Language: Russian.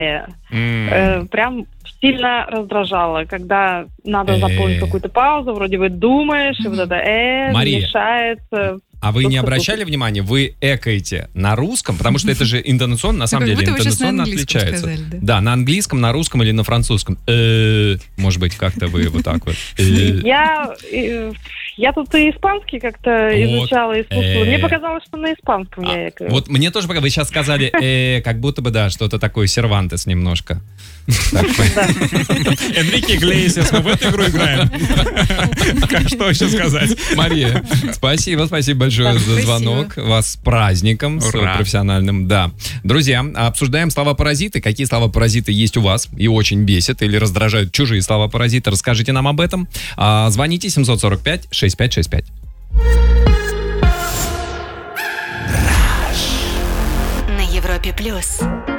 Прям сильно раздражало, когда надо заполнить какую-то паузу, вроде бы думаешь, и вот это мешает. А вы не обращали внимания, вы экаете на русском, потому что это же интонационно, на самом деле, интонационно отличается. Да, на английском, на русском или на французском. Может быть, как-то вы вот так вот. Я тут и испанский как-то изучала, использовала. Мне показалось, что на испанском я экаю. Вот мне тоже показалось, вы сейчас сказали, как будто бы, да, что-то такое Сервантес немножко. Энрике Иглесиас, мы в эту игру играем. Что еще сказать? Мария, спасибо большое за звонок. Вас с праздником, с профессиональным. Да. Друзья, обсуждаем слова-паразиты. Какие слова-паразиты есть у вас и очень бесят или раздражают чужие слова-паразиты? Расскажите нам об этом. Звоните 745-6565. На Европе+.